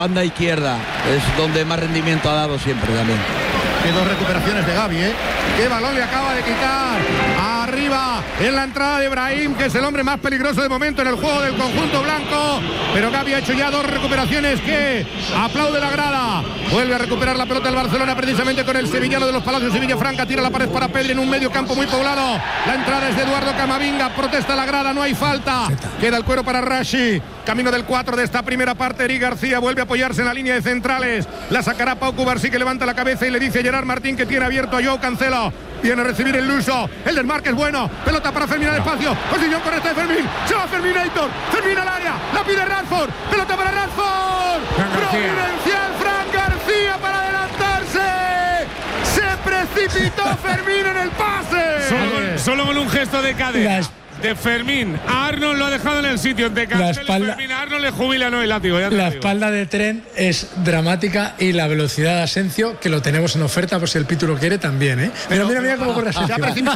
banda izquierda es donde más rendimiento ha dado siempre también. Qué dos recuperaciones de Gavi, ¿eh? Qué balón le acaba de quitar. Arriba, en la entrada de Brahim, que es el hombre más peligroso de momento en el juego del conjunto blanco. Pero Gavi ha hecho ya dos recuperaciones que aplaude la grada. Vuelve a recuperar la pelota el Barcelona precisamente con el sevillano de los Palacios y Villafranca. Tira la pared para Pedri en un medio campo muy poblado. La entrada es de Eduardo Camavinga. Protesta la grada, no hay falta. Queda el cuero para Rashi. Camino del 4 de esta primera parte. Eric García vuelve a apoyarse en la línea de centrales. La sacará Pau Cubarsí, que levanta la cabeza y le dice a Gerard Martín que tiene abierto a Joao Cancelo. Viene a recibir el Luso. El desmarque es bueno. Pelota para Fermín al espacio. Posición correcta de Fermín. Se va Ferminator. Fermín al área. La pide Rashford. Pelota para Rashford. Providencial Fran García para adelantarse. Se precipitó Fermín en el pase. Solo con un gesto de cadera de Fermín a Arnold lo ha dejado en el sitio. De Cancelo y Fermín a Arnold le jubila el látigo. La espalda de Trent es dramática y la velocidad de Asensio, que lo tenemos en oferta por si el Pitu lo quiere también, ¿eh? Pero mira cómo corre Asensio.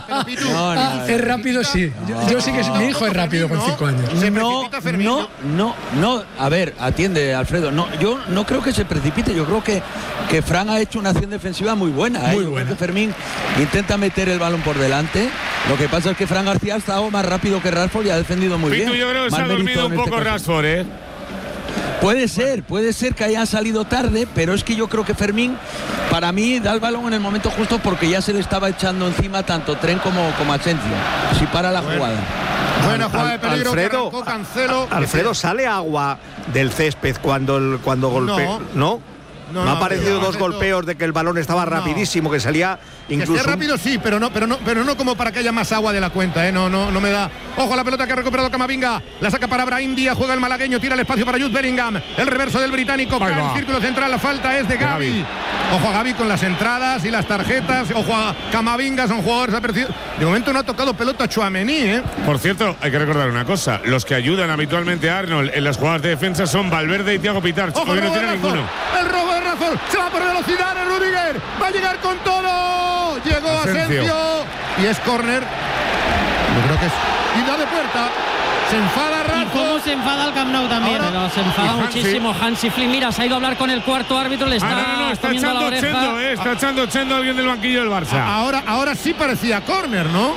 Es rápido, sí. Yo sí que mi hijo es rápido con 5 años. No. A ver, atiende, Alfredo. No, yo no creo que se precipite. Yo creo que Fran ha hecho una acción defensiva muy buena. Muy buena. Creo que Fermín intenta meter el balón por delante. Lo que pasa es que Fran García ha estado más rápido que Rashford y ha defendido muy bien. Yo creo que se ha dormido un poco Rashford, ¿eh? Puede ser que haya salido tarde, pero es que yo creo que Fermín, para mí, da el balón en el momento justo porque ya se le estaba echando encima tanto Trent como Asensio. Si para la jugada. Buena jugada de peligro. Alfredo, Cancelo. Alfredo, ¿sale agua del césped cuando golpea? ¿No? Me ha parecido dos golpeos de que el balón estaba rapidísimo, que salía incluso. Que esté rápido sí, pero no como para que haya más agua de la cuenta, ¿eh? No me da. Ojo a la pelota que ha recuperado Camavinga. La saca para Brahim Díaz, juega el malagueño, tira el espacio para Jude Bellingham. El reverso del británico, cae el círculo central, la falta es de Gavi. Ojo a Gavi con las entradas y las tarjetas. Ojo a Camavinga, son jugadores apercibidos. De momento no ha tocado pelota Tchouaméni, ¿eh? Por cierto, hay que recordar una cosa. Los que ayudan habitualmente a Arnold en las jugadas de defensa son Valverde y Thiago Pitar. Ojo, no tiene ninguno. El robo de Rashford, se va por velocidad de Rudiger. Va a llegar con todo. Llegó Asensio. Y es córner. Yo creo que es. Y da de puerta. Se enfada Rashford. Y cómo se enfada el Camp Nou también. Pero se enfada muchísimo Hansi Flick. Mira, se ha ido a hablar con el cuarto árbitro. Le está está echando Chendo, está echando Chendo alguien del banquillo del Barça. Ahora sí parecía córner, ¿no?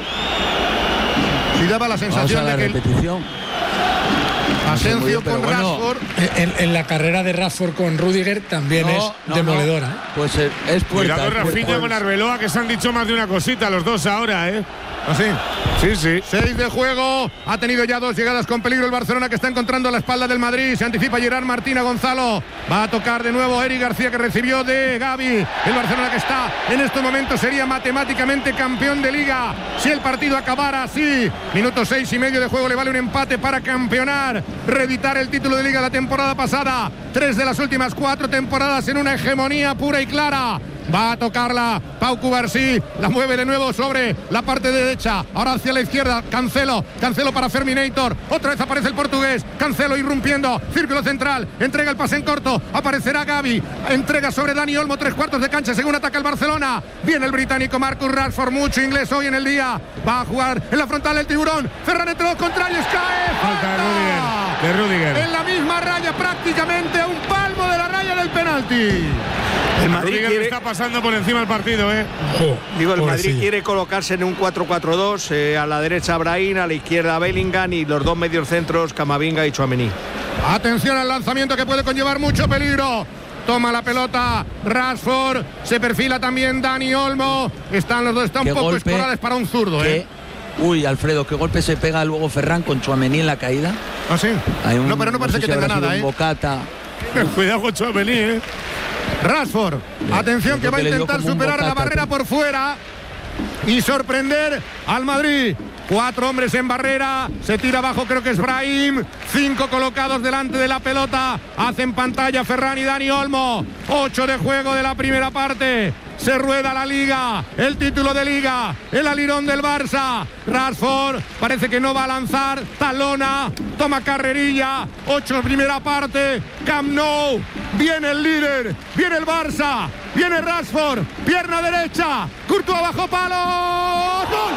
Y daba la sensación de que repetición. Asensio con Rashford. En la carrera de Rashford con Rudiger también es demoledora. ¿eh? Pues es puerta. Cuidado Rafinha con Arbeloa, que se han dicho más de una cosita los dos ahora, ¿eh? ¿Así? Sí. 6 de juego. Ha tenido ya 2 llegadas con peligro el Barcelona, que está encontrando la espalda del Madrid. Se anticipa Gerard Martín a Gonzalo. Va a tocar de nuevo Eric García, que recibió de Gavi. El Barcelona, que está en estos momentos, sería matemáticamente campeón de Liga si el partido acabara así. Minuto 6 y medio de juego. Le vale un empate para campeonar, reeditar el título de Liga la temporada pasada. 3 de las últimas 4 temporadas en una hegemonía pura y clara. Va a tocarla Pau Cubarsí, la mueve de nuevo sobre la parte derecha, ahora hacia la izquierda, Cancelo para Ferminator, otra vez aparece el portugués, Cancelo irrumpiendo, círculo central, entrega el pase en corto, aparecerá Gavi, entrega sobre Dani Olmo, 3/4 de cancha, según ataca el Barcelona, viene el británico Marcus Rashford, mucho inglés hoy en el día, va a jugar en la frontal del tiburón, Ferran entre los contrarios, cae, falta de Rudiger, en la misma raya, prácticamente a un palmo de la raya del penalti. El Madrid está pasando por encima del partido, ¿eh? El Madrid quiere colocarse en un 4-4-2, a la derecha Brahim, a la izquierda Bellingham y los dos mediocentros Camavinga y Tchouaméni. Atención al lanzamiento, que puede conllevar mucho peligro. Toma la pelota Rashford, se perfila también Dani Olmo. Están los dos, está un poco escorales para un zurdo, Uy, Alfredo, qué golpe se pega luego Ferran con Tchouaméni en la caída. ¿Ah, sí? Pero no parece que tenga nada, Bocata. Cuidado con Tchouaméni, Rashford, atención, que va a intentar superar la barrera por fuera y sorprender al Madrid. 4 hombres en barrera, se tira abajo, creo que es Brahim. 5 colocados delante de la pelota, hacen pantalla Ferran y Dani Olmo. 8 de juego de la primera parte. Se rueda la Liga, el título de Liga, el alirón del Barça. Rashford parece que no va a lanzar, talona, toma carrerilla. 8 primera parte, Camp Nou, viene el líder, viene el Barça, viene Rashford, pierna derecha, Courtois bajo palo, ¡gol!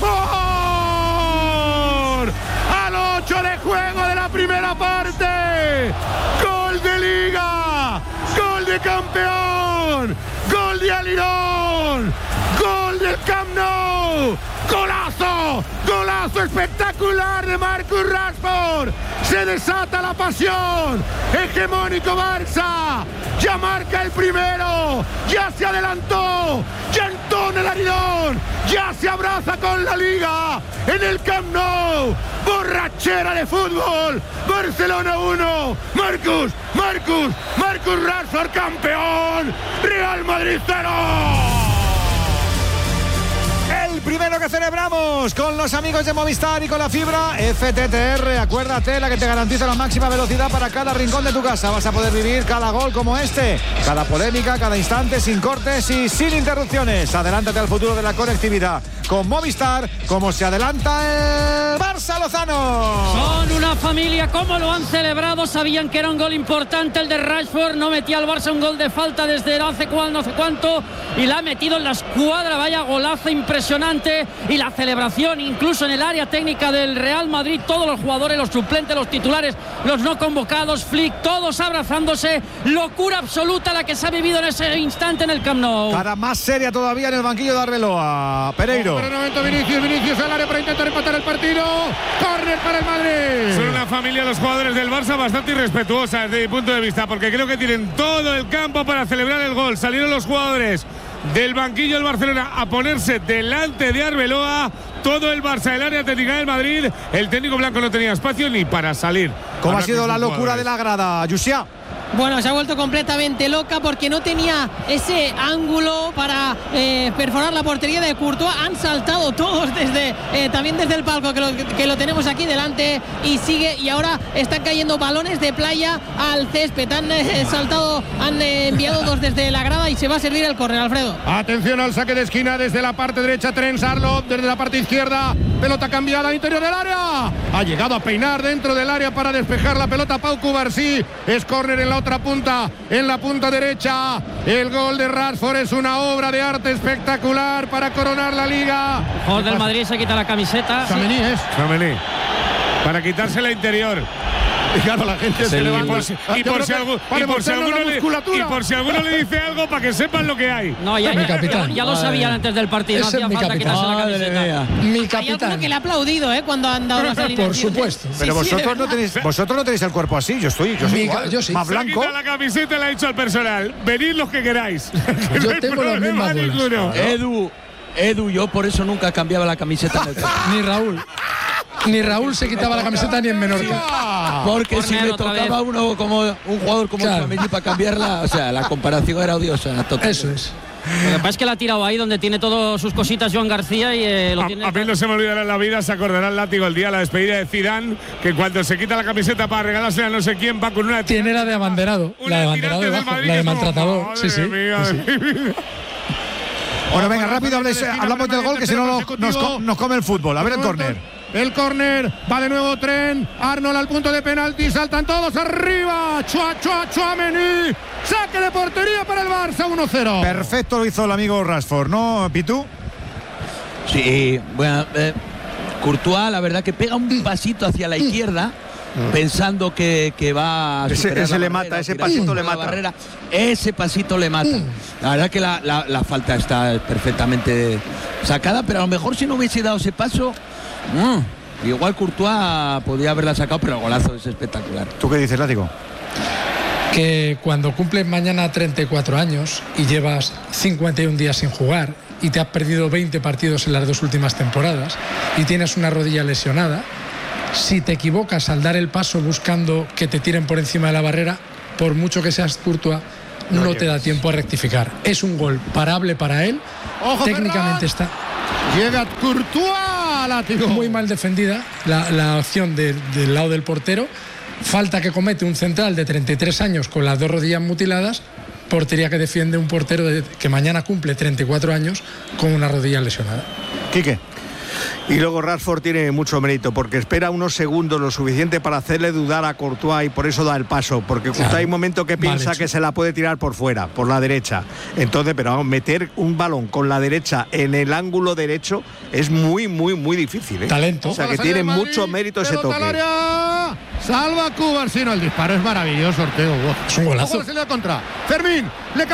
Al 8 de juego de la primera parte. Gol de Liga. Gol de campeón. Gol de Alirón. Gol del Camp Nou. ¡Golazo! ¡Golazo espectacular de Marcus Rashford! Se desata la pasión. Hegemónico Barça. Ya marca el primero. Ya se adelantó. Ya entona el Alirón. Ya se abraza con la Liga. En el Camp Nou. Borrachera de fútbol. Barcelona 1. Marcus Rashford campeón. Real Madrid 0. El primero que celebramos con los amigos de Movistar y con la fibra FTTR. Acuérdate, la que te garantiza la máxima velocidad para cada rincón de tu casa. Vas a poder vivir cada gol como este, cada polémica, cada instante, sin cortes y sin interrupciones. Adelántate al futuro de la conectividad con Movistar, como se adelanta el Barça Lozano. Son una familia, ¿cómo lo han celebrado? Sabían que era un gol importante el de Rashford. No metía al Barça un gol de falta desde no sé cuánto, y la ha metido en la escuadra. Vaya golazo impresionante. Y la celebración incluso en el área técnica del Real Madrid, todos los jugadores, los suplentes, los titulares, los no convocados, Flick, todos abrazándose. Locura absoluta la que se ha vivido en ese instante en el Camp Nou. Cara más seria todavía en el banquillo de Arbeloa. Pereiro. Pero momento Vinicius al área para intentar empatar el partido. Córner para el Madrid. Son una familia los jugadores del Barça bastante irrespetuosa desde mi punto de vista, porque creo que tienen todo el campo para celebrar el gol. Salieron los jugadores del banquillo del Barcelona a ponerse delante de Arbeloa. Todo el Barça del área técnica del Madrid. El técnico blanco no tenía espacio ni para salir. ¿Cómo ha sido la locura de la grada, Yusia? Bueno, se ha vuelto completamente loca porque no tenía ese ángulo para perforar la portería de Courtois. Han saltado todos también desde el palco que lo tenemos aquí delante, y sigue, y ahora están cayendo balones de playa al césped. Han han enviado dos desde la grada y se va a servir el córner, Alfredo. Atención al saque de esquina desde la parte derecha, Trent Arnold, desde la parte izquierda, pelota cambiada al interior del área. Ha llegado a peinar dentro del área para despejar la pelota Pau Cubarsí. Es córner en la otra punta, en la punta derecha. El gol de Rashford es una obra de arte espectacular para coronar la Liga. El jugador del Madrid se quita la camiseta. Tchouaméni. Para quitarse la interior. Y claro, la gente se levanta. Y por si alguno le dice algo, para que sepan lo que hay. No, ya lo sabían antes del partido. No hacía falta quitarse la camiseta. Mi capitán. Hay alguno que le ha aplaudido cuando han dado las alineaciones. Por supuesto. Pero vosotros no tenéis el cuerpo así. Yo soy igual, yo sí. Más blanco. Se quita la camiseta y le ha dicho al personal: venid los que queráis. Yo tengo las mismas bolas. Edu, yo por eso nunca cambiaba la camiseta en el campo. Ni Raúl se quitaba la camiseta ni en Menorca. Porque si me tocaba uno como un jugador como Tchouaméni para cambiarla, o sea, la comparación era odiosa. Total. Eso es. Lo que pasa es que la ha tirado ahí donde tiene todas sus cositas Joan García y lo tiene. A mí no se me olvidará en la vida, se acordará el látigo el día de la despedida de Zidane, que cuando se quita la camiseta para regalársela a no sé quién va con una. Tiene la de abanderado. La de abanderado debajo, la de maltratador. Sí. Bueno, venga, rápido, hablamos del gol, que si no nos come el fútbol. A ver el córner. El córner, va de nuevo Trent, Arnold al punto de penalti, saltan todos arriba, Tchouaméni, saque de portería para el Barça, 1-0. Perfecto lo hizo el amigo Rashford, ¿no, Pitu? Sí, bueno, Courtois la verdad que pega un pasito hacia la izquierda, pensando que va a ese le mata, ese pasito le mata. Barrera. Ese pasito le mata. La verdad que la falta está perfectamente sacada, pero a lo mejor si no hubiese dado ese paso, igual Courtois podría haberla sacado, pero el golazo es espectacular. ¿Tú qué dices, Látigo? Que cuando cumples mañana 34 años y llevas 51 días sin jugar y te has perdido 20 partidos en las 2 últimas temporadas y tienes una rodilla lesionada, si te equivocas al dar el paso buscando que te tiren por encima de la barrera, por mucho que seas Courtois, no te da tiempo a rectificar. Es un gol parable para él. ¡Ojo, técnicamente Ferran! Está llega Courtois, Látigo. Muy mal defendida la opción del lado del portero. Falta que comete un central de 33 años con las 2 rodillas mutiladas. Portería que defiende un portero que mañana cumple 34 años con una rodilla lesionada. Quique. Y luego Rashford tiene mucho mérito porque espera unos segundos lo suficiente para hacerle dudar a Courtois y por eso da el paso, porque Courtois hay un momento que piensa que se la puede tirar por fuera, por la derecha. Entonces, pero vamos, meter un balón con la derecha en el ángulo derecho es muy difícil, ¿eh? Talento. O sea, que tiene mucho mérito ese toque. Salva Cubarsino, el disparo es maravilloso, Ortego. Es un golazo. Contra Fermín, le